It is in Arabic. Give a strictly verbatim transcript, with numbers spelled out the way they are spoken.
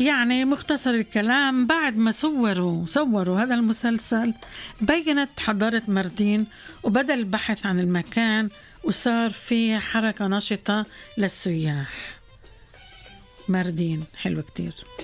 يعني مختصر الكلام، بعد ما صوروا صوروا هذا المسلسل بينت حضارة ماردين وبدأ البحث عن المكان وصار في حركة نشطة للسياح. ماردين حلو كتير.